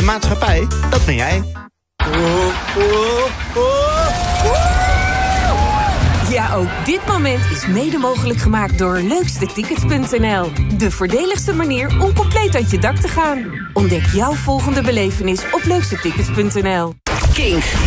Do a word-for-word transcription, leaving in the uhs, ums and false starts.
maatschappij, dat ben jij. Ja, ook dit moment is mede mogelijk gemaakt door leukstetickets punt n l. De voordeligste manier om compleet uit je dak te gaan. Ontdek jouw volgende belevenis op leukstetickets punt n l. Kink.